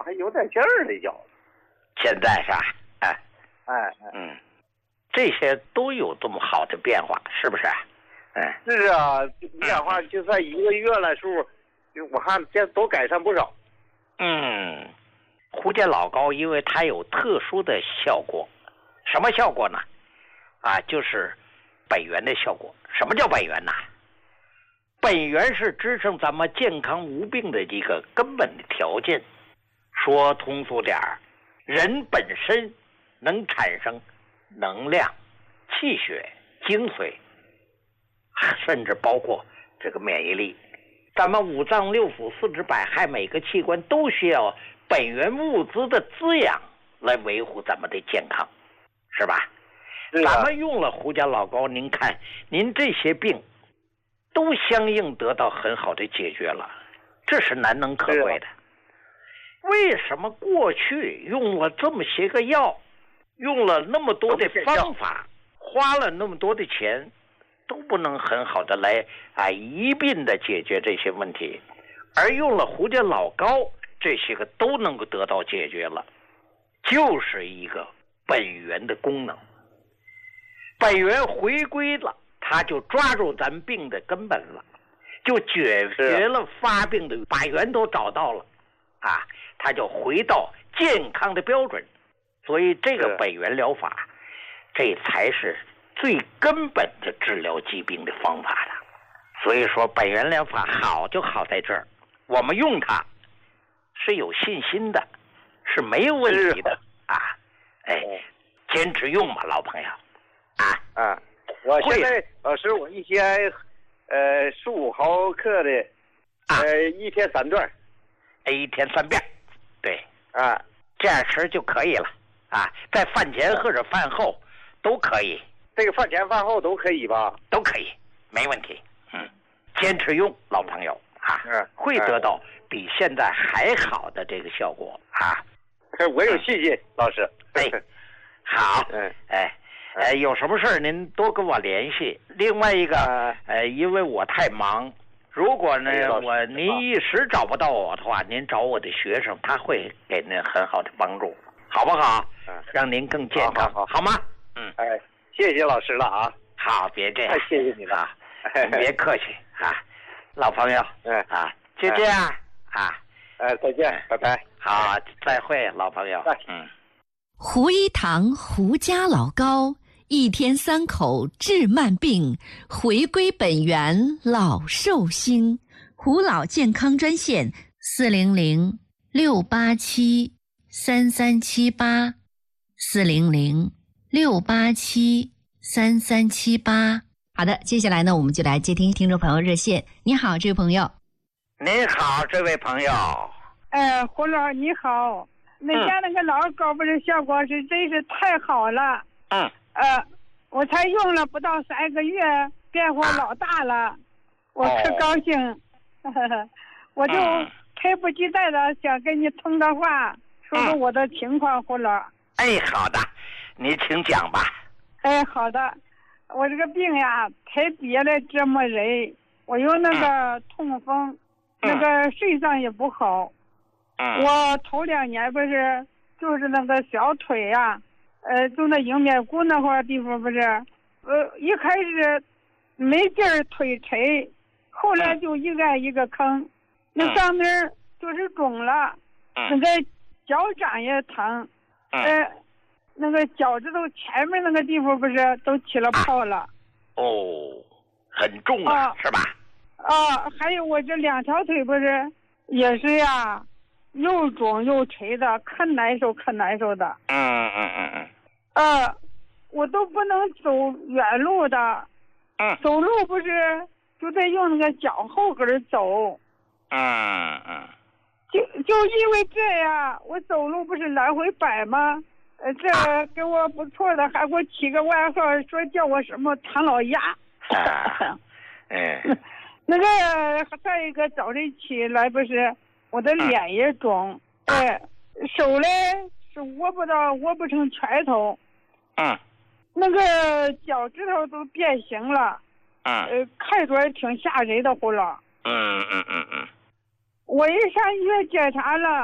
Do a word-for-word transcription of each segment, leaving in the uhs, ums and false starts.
脚还有点劲儿的脚。 现在是吧？哎， 哎， 嗯，这些都有这么好的变化，是不是？哎， 是啊，变化就算一个月来数，我看这都改善不少。 嗯，胡家老膏因为它有特殊的效果，什么效果呢？啊，就是本源的效果。什么叫本源呢？本源是支撑咱们健康无病的一个根本的条件。说通俗点儿，人本身能产生能量、气血、精髓，甚至包括这个免疫力。咱们五脏六腑、四肢百骸每个器官都需要本源物质的滋养来维护咱们的健康，是吧？ 是啊， 咱们用了胡家老膏，您看您这些病都相应得到很好的解决了，这是难能可贵的。为什么过去用了这么些个药，用了那么多的方法，花了那么多的钱，都不能很好的来啊一并的解决这些问题，而用了胡家老膏，这些个都能够得到解决了，就是一个本源的功能。本源回归了，他就抓住咱病的根本了，就解决了发病的，把源头找到了啊，他就回到健康的标准。所以这个本源疗法，这才是最根本的治疗疾病的方法了。所以说本源疗法好就好在这儿，我们用它是有信心的，是没有问题的啊！哎，坚持用嘛，老朋友啊啊！我现在老师，我一天呃十五毫克的，呃一天三段， 哎，一天三遍，对啊， 这样吃就可以了啊，在饭前或者饭后都可以。 这个饭前饭后都可以吧？ 都可以，没问题。嗯，坚持用，老朋友啊， 嗯， 会得到比现在还好的这个效果啊。 我有信心，老师。 哎，好， 嗯， 哎，呃，有什么事儿您多跟我联系。另外一个，呃，因为我太忙，如果呢我您一时找不到我的话，您找我的学生，他会给您很好的帮助，好不好？ 嗯， 让您更健康， 好，好， 好吗？嗯， 哎，谢谢老师了啊。 好，别这样， 太谢谢你了， 别客气啊，老朋友， 嗯啊，就这样啊， 哎，再见，拜拜。 好，再会，老朋友。嗯， 胡一堂胡家老膏，一天三口治慢病，回归本源老寿星。胡老健康专线四零零六八七三三七八四零零六八七三三七八。好的，接下来呢，我们就来接听听众朋友热线。你好，这位朋友。 您好，这位朋友。 呃，胡老你好，那家那个老膏不是效果是真是太好了。 嗯。 呃，我才用了不到三个月，变化老大了，啊、我可高兴，哦、我就迫不及待的想跟你通个话，说说我的情况，胡老。 哎，好的，你请讲吧。 哎，好的，我这个病呀，太憋了折磨人，我有那个痛风，嗯、那个肾脏也不好。 嗯、 我头两年不是就是那个小腿呀、啊，呃，就那迎面骨那块地方不是，呃，一开始没劲儿腿沉，后来就一按一个坑，嗯、那上面就是肿了， 嗯、 那个脚掌也疼， 嗯、 呃，那个脚趾头前面那个地方不是都起了泡了。 啊、哦，很重啊，啊是吧？ 啊，还有我这两条腿不是也是呀。又肿又垂的，可难受可难受的。 嗯嗯嗯嗯。 呃，我都不能走远路的。 嗯。 走路不是就得用那个脚后跟走。 嗯嗯。 就就因为这样，我走路不是来回摆吗？呃，这给我不错的，还给我起个外号，说叫我什么唐老鸭。 啊。嗯。 那个再一个早晨起来不是。我的脸也肿，哎、呃，手嘞是握不到，握不成拳头， 嗯， 那个脚趾头都变形了， 嗯， 呃，看着也挺吓人的，胡老。 嗯嗯嗯嗯。 我一上医院检查了，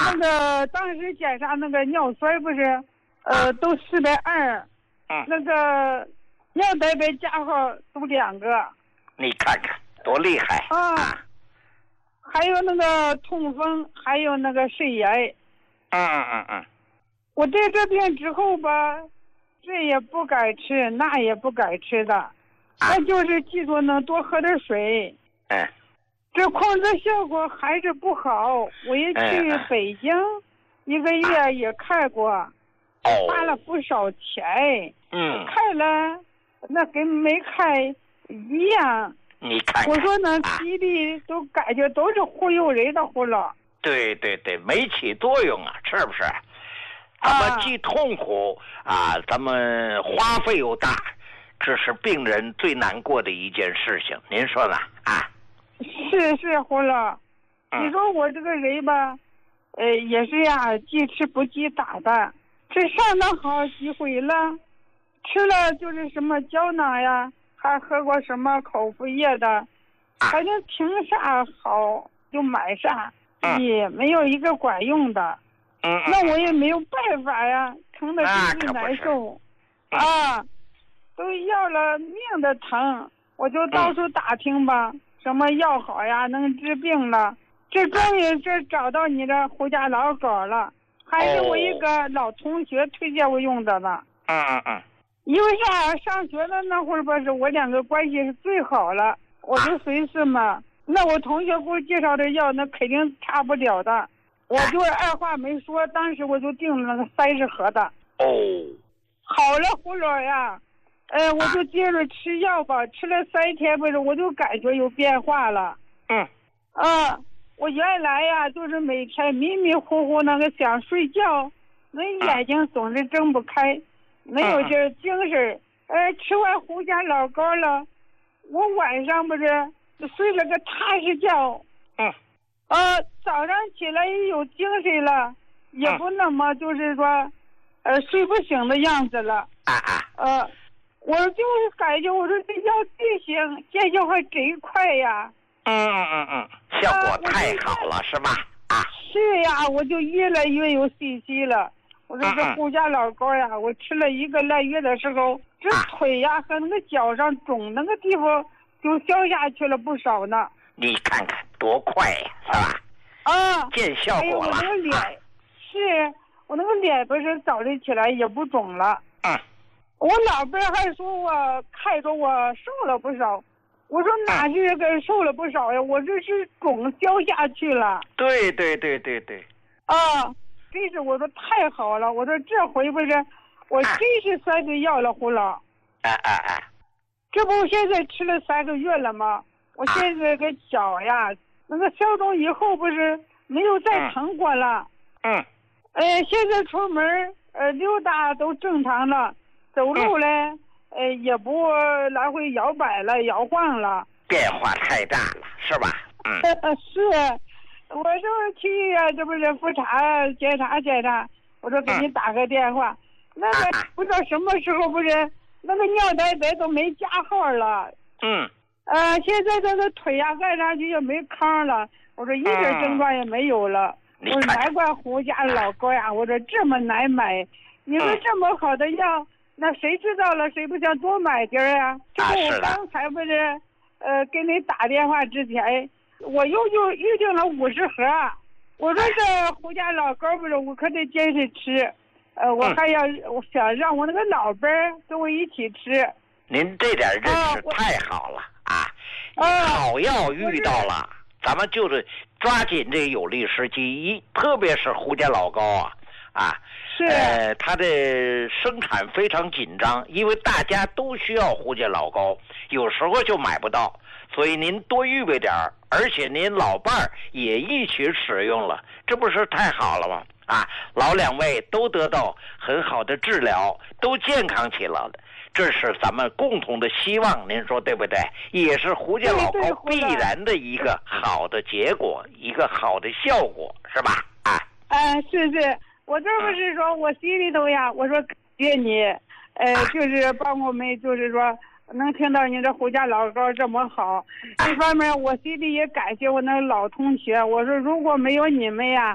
那个当时检查那个尿酸不是，呃，都四百二，那个尿蛋白加号都两个。 你看看多厉害啊！啊还有那个痛风，还有那个肾炎。 嗯嗯嗯。 我得这病之后吧，这也不敢吃，那也不敢吃的，那、啊、就是记住能多喝点水。 嗯。 这控制效果还是不好，我也去北京，嗯、一个月也看过， 哦、 花了不少钱。 嗯。 看了，那跟没看一样。 你看看， 我说那西医都感觉都是忽悠人的葫芦。 对对对，没起作用啊，是不是？咱们既痛苦啊，咱们花费又大，这是病人最难过的一件事情。您说呢？啊？ 是是，葫芦。嗯、你说我这个人吧，呃，也是呀，记吃不记打的。这上当好几回了，吃了就是什么胶囊呀。还喝过什么口服液的，反正听啥好就买啥， 嗯、 也没有一个管用的。 嗯、 那我也没有办法呀，疼得真是难受。 嗯、 啊，都要了命的疼，我就到处打听吧，嗯、什么药好呀，能治病了。这终于这找到你的胡家老狗了，还是我一个老同学推荐我用的呢。 嗯嗯嗯。 因为啥上学的那会儿吧，是我两个关系是最好了，我就随是嘛。那我同学给我介绍的药，那肯定差不了的。我就是二话没说，当时我就订了那个三十盒的。 哦， 好了，胡老呀，呃，我就接着吃药吧，吃了三天不是，我就感觉有变化了。 嗯。 啊，我原来呀，就是每天迷迷糊糊那个想睡觉，那眼睛总是睁不开。没有这精神，呃，吃完胡家老膏了，我晚上不是睡了个踏实觉， 嗯， 呃，早上起来也有精神了，也不那么就是说，呃，睡不醒的样子了， 啊啊， 呃，我就是感觉我说这药进行见效还真快呀， 嗯嗯嗯嗯，效果太好了，是吧？啊， 是呀，我就越来越有信心了。我说这胡家老膏呀，我吃了一个来月的时候，这腿呀和那个脚上肿那个地方就消下去了不少呢。 你看看多快呀，是吧？ 啊， 见效果了。 哎、我那个脸、啊、是我那个脸不是早晨起来也不肿了。 嗯。 我老伴还说我看着我瘦了不少，我说哪是这个瘦了不少呀？我这是肿消下去了。 对对对对对。 啊。真是我说太好了，我说这回不是，我真是算是要了胡老。 啊啊啊！ 这不现在吃了三个月了吗？我现在个脚呀，啊、那个消肿以后不是没有再疼过了。 嗯。 呃，现在出门呃溜达都正常了，走路嘞，嗯、呃也不来回摇摆了、摇晃了。 变化太大了，是吧？嗯。 是。我就是去呀，这不是复查检查检查，我说给你打个电话，嗯、那个不知道什么时候不是那个尿蛋白都没加号了。 嗯。 呃，现在这个腿呀按上去也没糠了，我说一点症状也没有了。 嗯、 我说难怪胡家老膏呀，我说这么难买，你说这么好的药，嗯、那谁知道了谁不想多买点儿呀？这不我刚才不是呃给你打电话之前。我又又预定了五十盒，我说这胡家老膏不是我可得坚持吃，呃，我还要、嗯、我想让我那个老伴儿跟我一起吃。 您这点认识太好了啊！啊好药遇到了，咱们就是抓紧这有利时机，一特别是胡家老膏啊啊， 是呃，它的生产非常紧张，因为大家都需要胡家老膏，有时候就买不到。所以您多预备点儿，而且您老伴儿也一起使用了，这不是太好了吗？啊，老两位都得到很好的治疗，都健康起来了，这是咱们共同的希望，您说对不对？也是胡家老膏必然的一个好的结果，一个好的效果，是吧？啊， 啊，是是，我这不是说我心里头呀，我说感谢你，呃，就是帮我们，就是说。能听到你这胡家老膏这么好，一方面我心里也感谢我那老同学。我说如果没有你们呀，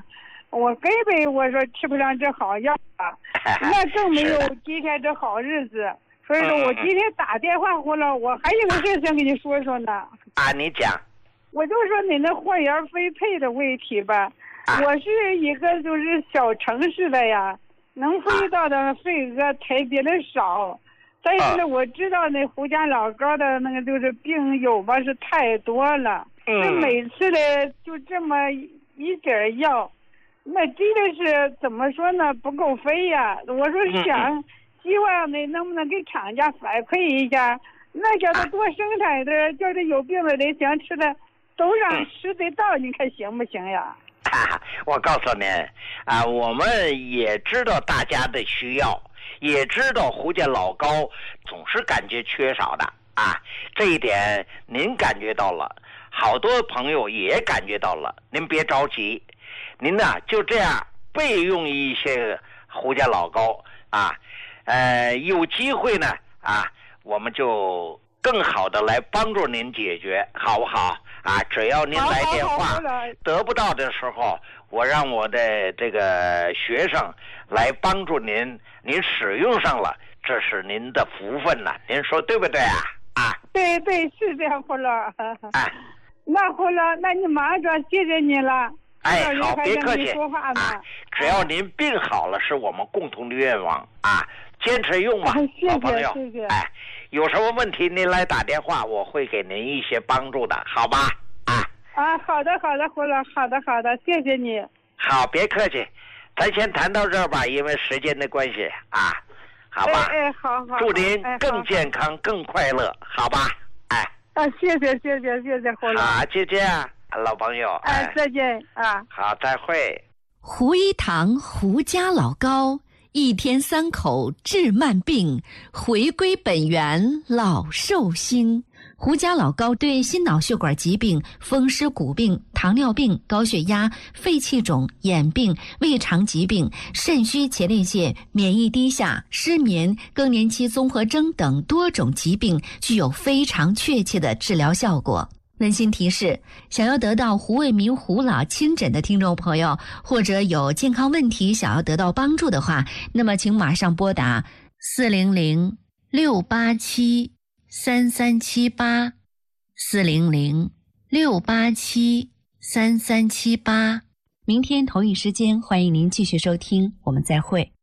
我根本我说吃不上这好药啊，那更没有今天这好日子。所以说我今天打电话过来，我还有个事想跟你说说呢。 啊，你讲。 我就说你那货源分配的问题吧，啊、我是一个就是小城市的呀，能分到的份额特别的少。但是呢，我知道那胡家老高的那个就是病友吧是太多了，嗯，那每次的就这么一点药，那真的是怎么说呢，不够分呀。我说想，希望你能不能给厂家反馈一下，那叫他多生产的，叫这有病的人想吃的都让吃得到，你看行不行呀？ 啊，我告诉您啊，我们也知道大家的需要。也知道胡家老高总是感觉缺少的啊，这一点您感觉到了，好多朋友也感觉到了，您别着急，您呢就这样备用一些胡家老高啊，呃，有机会呢啊，我们就更好的来帮助您解决，好不好？啊，只要您来电话，得不到的时候，我让我的这个学生来帮助您，您使用上了，这是您的福分了，您说对不对啊？啊， 对对，是这样，胡老。哎，那胡老，那你忙着，谢谢你了。 哎，好，别客气。啊，只要您病好了，是我们共同的愿望啊，坚持用吧，好朋友。 谢谢。 哎。有什么问题您来打电话，我会给您一些帮助的，好吧？啊啊，好的好的，胡老，好的好的，谢谢你。 好，别客气，咱先谈到这儿吧，因为时间的关系啊，好吧？ 哎哎，好好。 祝您更健康、哎、更快乐，好吧？哎。 啊，谢谢谢谢谢谢胡老。 好，就这样，老朋友。 哎，哎再见啊。 好，再会。 胡一堂胡家老高。一天三口治慢病，回归本源老寿星。胡家老高对心脑血管疾病、风湿骨病、糖尿病、高血压、肺气肿、眼病、胃肠疾病、肾虚前列腺、免疫低下、失眠、更年期综合征等多种疾病具有非常确切的治疗效果。温馨提示，想要得到胡卫民胡老亲诊的听众朋友，或者有健康问题想要得到帮助的话，那么请马上拨打四零零六八七三三七八 四零零六八七三三七八。明天同一时间，欢迎您继续收听，我们再会。